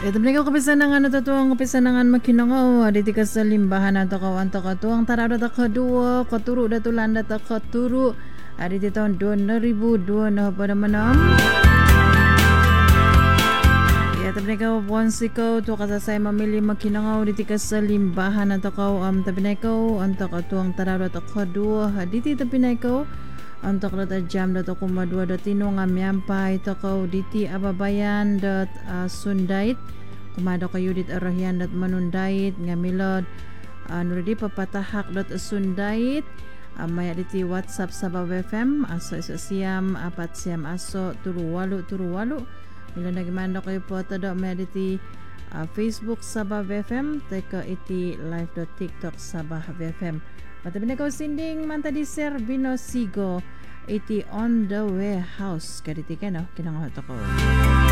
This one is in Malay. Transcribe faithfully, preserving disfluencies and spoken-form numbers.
Ito balik ko kapisanangan na tatuang kapisanangan makinangaw. Aditi ka sa limbahan na takaw ang takatuang tarado ta kadua katuro datulan da ta katuro. Aditi tahun dua ribu dua na pa naman am. Ya tabi ka once ikaw to kasasay mamili makinangaw aditi ka sa limbahan na takaw am tabi na ikaw ang takatuang tarado ta kadua. Aditi tabi na ikaw ang takla ta jam dato kumadua datino nga miyampay takaw diti ababayan dat uh, sundait kumado kayo dit arahian dat manundait nga milod uh, nuridi papatahak dat sundait uh, maya diti WhatsApp sa Sabah F M aso isa siyam apat siyam aso turuwalo turuwalo mila nagimando kayo po tada maya diti uh, Facebook Sabah F M teka iti live dot tiktok Sabah F M. Patabi na ko sinding manta di Sir Binosigo iti on the way house kaditi ka no kinangahat ako.